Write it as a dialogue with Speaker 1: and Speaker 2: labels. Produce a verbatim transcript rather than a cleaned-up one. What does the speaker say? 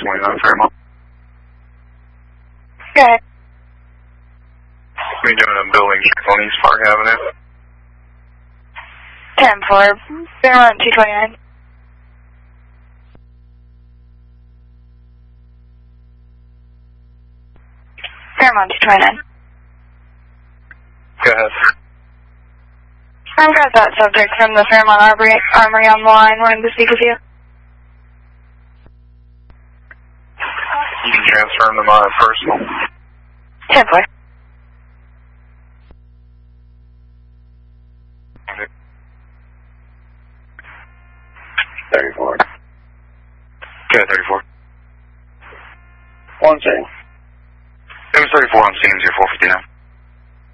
Speaker 1: twenty-nine Fairmont.
Speaker 2: Go ahead.
Speaker 1: What are you doing in a building on East Park Avenue?
Speaker 2: ten four, Fairmont two twenty-nine. Fairmont two twenty-nine.
Speaker 1: Go ahead.
Speaker 2: I've got that subject from the Fairmont Armory, Armory on the line wanting to speak with you.
Speaker 1: You can transfer him to my personal.
Speaker 2: ten four.
Speaker 3: thirty-four.
Speaker 1: Go ahead, thirty-four.
Speaker 3: One second.
Speaker 1: It was thirty-four on scene, zero four fifty-nine.